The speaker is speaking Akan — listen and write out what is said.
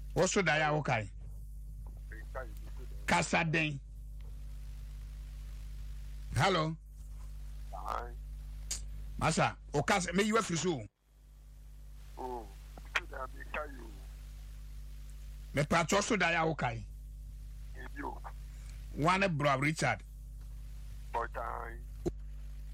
Oso da ya okay. Kasaden. Hello. Hi. Masa, o kasa me you afiso. Oh, so da me kayo. Me pacho so da ya okay. You. One bro Richard. But